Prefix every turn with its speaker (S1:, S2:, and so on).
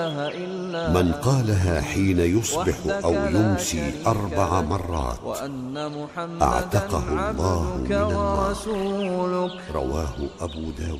S1: من قالها حين يصبح أو يمسي 4 مرات أعتقه الله من النار. رواه أبو داود.